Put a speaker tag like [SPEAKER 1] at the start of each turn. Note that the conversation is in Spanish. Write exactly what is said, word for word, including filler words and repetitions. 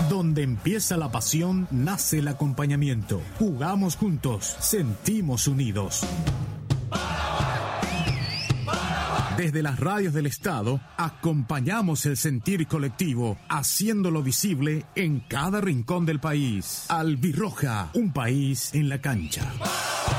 [SPEAKER 1] Donde empieza la pasión, nace el acompañamiento. Jugamos juntos, sentimos unidos. Desde las radios del Estado, acompañamos el sentir colectivo, haciéndolo visible en cada rincón del país. Albirroja, un país en la cancha.